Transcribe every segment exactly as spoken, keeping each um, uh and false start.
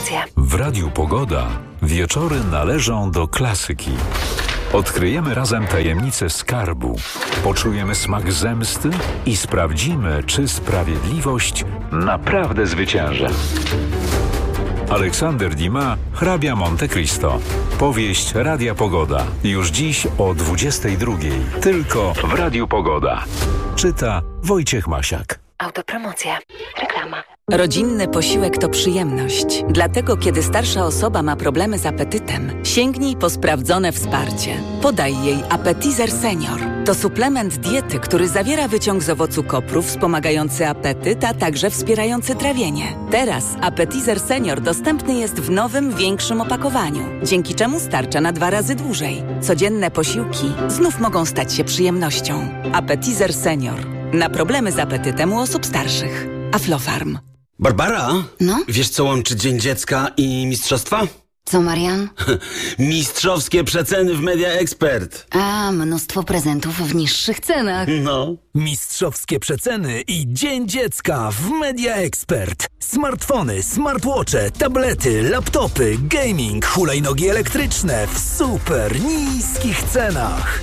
promocje. W Radiu Pogoda wieczory należą do klasyki. Odkryjemy razem tajemnicę skarbu, poczujemy smak zemsty i sprawdzimy, czy sprawiedliwość naprawdę zwycięży. Aleksander Dumas, Hrabia Monte Cristo. Powieść Radia Pogoda. Już dziś o dwudziestej drugiej. Tylko w Radiu Pogoda. Czyta Wojciech Masiak. Autopromocja. Reklama. Rodzinny posiłek to przyjemność. Dlatego, kiedy starsza osoba ma problemy z apetytem, sięgnij po sprawdzone wsparcie. Podaj jej Appetizer Senior. To suplement diety, który zawiera wyciąg z owocu kopru wspomagający apetyt, a także wspierający trawienie. Teraz Appetizer Senior dostępny jest w nowym, większym opakowaniu, dzięki czemu starcza na dwa razy dłużej. Codzienne posiłki znów mogą stać się przyjemnością. Appetizer Senior. Na problemy z apetytem u osób starszych. Aflofarm. Barbara? No? Wiesz, co łączy Dzień Dziecka i mistrzostwa? Co, Marian? Mistrzowskie przeceny w Media Expert. A, mnóstwo prezentów w niższych cenach. No. Mistrzowskie przeceny i Dzień Dziecka w Media Expert. Smartfony, smartwatche, tablety, laptopy, gaming, hulajnogi elektryczne w super niskich cenach.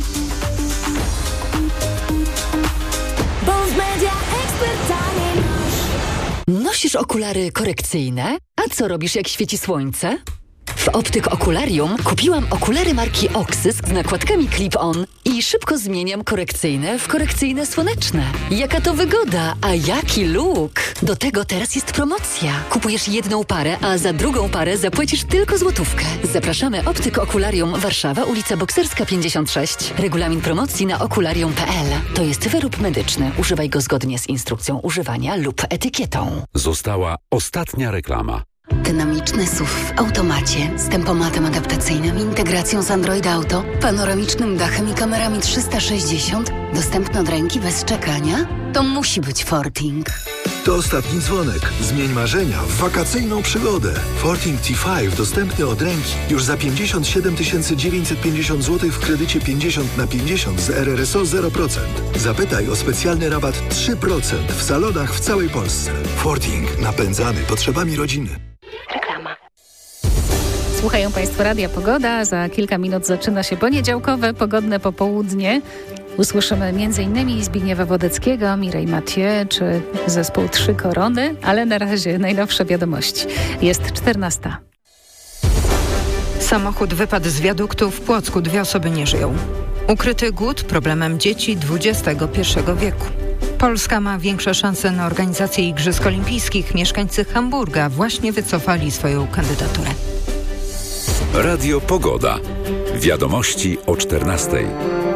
Bo w Media Expert taniej masz. Nosisz okulary korekcyjne? A co robisz, jak świeci słońce? W Optyk Okularium kupiłam okulary marki Oxys z nakładkami Clip-On i szybko zmieniam korekcyjne w korekcyjne słoneczne. Jaka to wygoda, a jaki look! Do tego teraz jest promocja. Kupujesz jedną parę, a za drugą parę zapłacisz tylko złotówkę. Zapraszamy Optyk Okularium Warszawa, ulica Bokserska pięćdziesiąt sześć. Regulamin promocji na okularium kropka p l. To jest wyrób medyczny. Używaj go zgodnie z instrukcją używania lub etykietą. Została ostatnia reklama. Dynamiczny S U V w automacie z tempomatem adaptacyjnym, integracją z Android Auto, panoramicznym dachem i kamerami trzysta sześćdziesiąt, dostępny od ręki bez czekania? To musi być Forting. To ostatni dzwonek. Zmień marzenia w wakacyjną przygodę. Forting T pięć dostępny od ręki już za pięćdziesiąt siedem tysięcy dziewięćset pięćdziesiąt złotych w kredycie pięćdziesiąt na pięćdziesiąt z R R S O zero procent. Zapytaj o specjalny rabat trzy procent w salonach w całej Polsce. Forting. Napędzany potrzebami rodziny. Reklama. Słuchają Państwo Radia Pogoda. Za kilka minut zaczyna się poniedziałkowe, pogodne popołudnie. Usłyszymy m.in. Zbigniewa Wodeckiego, Mireille Mathieu czy zespół Trzy Korony, ale na razie najnowsze wiadomości. Jest czternasta. Samochód wypadł z wiaduktu w Płocku. Dwie osoby nie żyją. Ukryty głód problemem dzieci dwudziestego pierwszego wieku. Polska ma większe szanse na organizację Igrzysk Olimpijskich. Mieszkańcy Hamburga właśnie wycofali swoją kandydaturę. Radio Pogoda. Wiadomości o czternastej.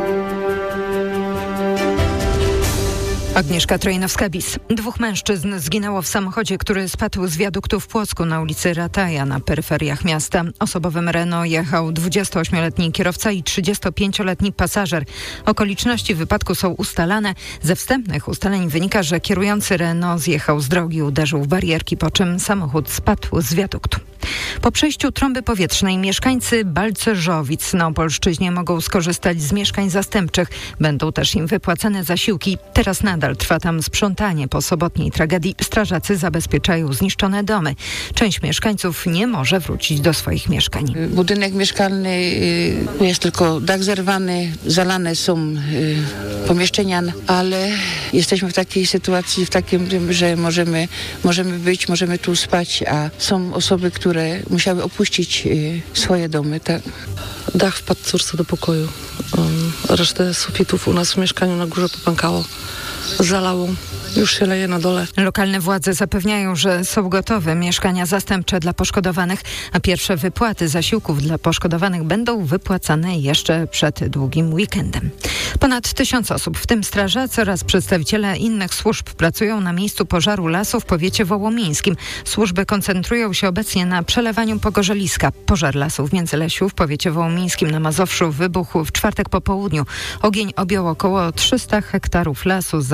Agnieszka Trojnowska-Bis. Dwóch mężczyzn zginęło w samochodzie, który spadł z wiaduktu w Płocku na ulicy Rataja na peryferiach miasta. Osobowym Renault jechał dwudziestoośmioletni kierowca i trzydziestopięcioletni pasażer. Okoliczności wypadku są ustalane. Ze wstępnych ustaleń wynika, że kierujący Renault zjechał z drogi, uderzył w barierki, po czym samochód spadł z wiaduktu. Po przejściu trąby powietrznej mieszkańcy Balcerzowic na Opolszczyźnie mogą skorzystać z mieszkań zastępczych. Będą też im wypłacane zasiłki. Teraz nadal trwa tam sprzątanie po sobotniej tragedii. Strażacy zabezpieczają zniszczone domy. Część mieszkańców nie może wrócić do swoich mieszkań. Budynek mieszkalny, jest tylko dach zerwany, zalane są pomieszczenia, ale jesteśmy w takiej sytuacji, w takim, że możemy, możemy być, możemy tu spać, a są osoby, które musiały opuścić swoje domy. Tak. Dach wpadł córce do pokoju. Um, resztę sufitów u nas w mieszkaniu na górze popękało. Zalało. Już się leje na dole. Lokalne władze zapewniają, że są gotowe mieszkania zastępcze dla poszkodowanych, a pierwsze wypłaty zasiłków dla poszkodowanych będą wypłacane jeszcze przed długim weekendem. Ponad tysiąc osób, w tym strażacy oraz przedstawiciele innych służb pracują na miejscu pożaru lasu w powiecie wołomińskim. Służby koncentrują się obecnie na przelewaniu pogorzeliska. Pożar lasu w Międzylesiu w powiecie wołomińskim na Mazowszu wybuchł w czwartek po południu. Ogień objął około trzysta hektarów lasu z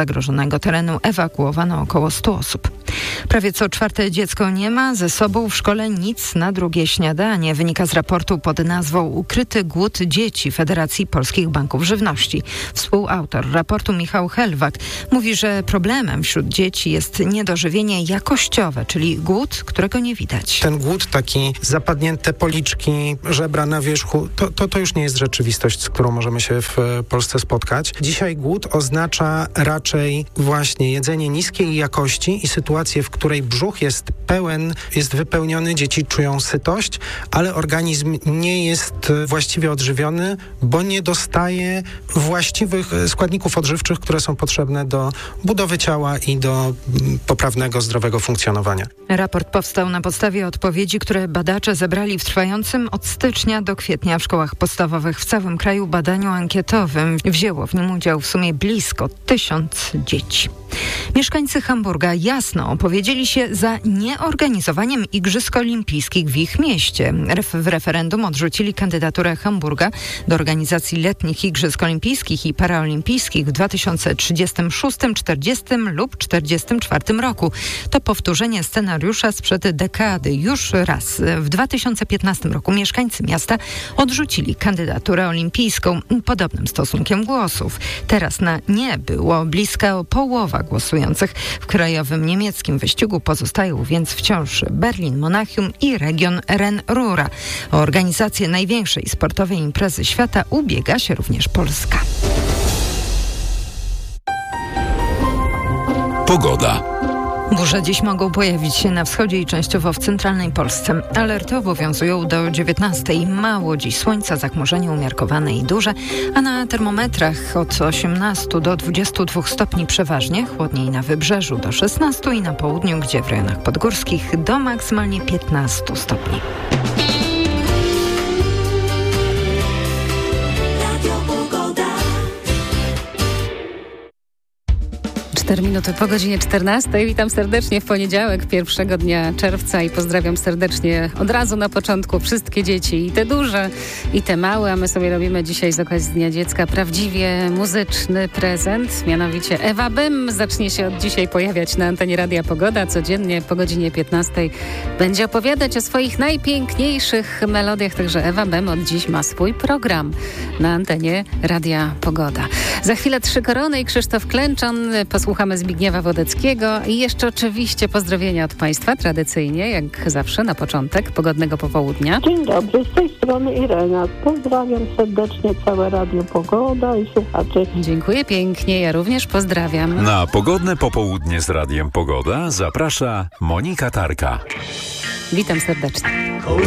zagrożonego terenu ewakuowano około stu osób. Prawie co czwarte dziecko nie ma ze sobą w szkole nic na drugie śniadanie. Wynika z raportu pod nazwą Ukryty głód dzieci Federacji Polskich Banków Żywności. Współautor raportu Michał Helwak mówi, że problemem wśród dzieci jest niedożywienie jakościowe, czyli głód, którego nie widać. Ten głód, taki zapadnięte policzki, żebra na wierzchu, to, to, to już nie jest rzeczywistość, z którą możemy się w Polsce spotkać. Dzisiaj głód oznacza raczej właśnie jedzenie niskiej jakości i sytuację, w której brzuch jest pełen, jest wypełniony, dzieci czują sytość, ale organizm nie jest właściwie odżywiony, bo nie dostaje właściwych składników odżywczych, które są potrzebne do budowy ciała i do poprawnego, zdrowego funkcjonowania. Raport powstał na podstawie odpowiedzi, które badacze zebrali w trwającym od stycznia do kwietnia w szkołach podstawowych w całym kraju badaniu ankietowym. Wzięło w nim udział w sumie blisko tysiąc dzieci. Mieszkańcy Hamburga jasno opowiedzieli się za nieorganizowaniem Igrzysk Olimpijskich w ich mieście. W referendum odrzucili kandydaturę Hamburga do organizacji letnich Igrzysk Olimpijskich i Paraolimpijskich w dwa tysiące trzydziestym szóstym, czterdziestym lub czterdziestym czwartym roku. To powtórzenie scenariusza sprzed dekady. Już raz w dwa tysiące piętnastym roku mieszkańcy miasta odrzucili kandydaturę olimpijską podobnym stosunkiem głosów. Teraz na nie było bliska połowa głosujących. W krajowym niemieckim wyścigu pozostają więc wciąż Berlin, Monachium i region Ren-Rura. O organizację największej sportowej imprezy świata ubiega się również Polska. Pogoda. Burze dziś mogą pojawić się na wschodzie i częściowo w centralnej Polsce. Alerty obowiązują do dziewiętnastej. Mało dziś słońca, zachmurzenie umiarkowane i duże, a na termometrach od osiemnastu do dwudziestu dwóch stopni przeważnie, chłodniej na wybrzeżu do szesnastu i na południu, gdzie w rejonach podgórskich do maksymalnie piętnastu stopni. cztery minuty po godzinie czternastej. Witam serdecznie w poniedziałek, pierwszego dnia czerwca i pozdrawiam serdecznie od razu na początku wszystkie dzieci, i te duże, i te małe, a my sobie robimy dzisiaj z okazji Dnia Dziecka prawdziwie muzyczny prezent, mianowicie Ewa Bym zacznie się od dzisiaj pojawiać na antenie Radia Pogoda. Codziennie po godzinie piętnastej będzie opowiadać o swoich najpiękniejszych melodiach, także Ewa Bym od dziś ma swój program na antenie Radia Pogoda. Za chwilę Trzy Korony i Krzysztof Klęczan. Posłuchamy Zbigniewa Wodeckiego i jeszcze oczywiście pozdrowienia od Państwa, tradycyjnie, jak zawsze na początek pogodnego popołudnia. Dzień dobry, z tej strony Irena. Pozdrawiam serdecznie całe Radio Pogoda i słuchaczy. Dziękuję pięknie, ja również pozdrawiam. Na pogodne popołudnie z Radiem Pogoda zaprasza Monika Tarka. Witam serdecznie.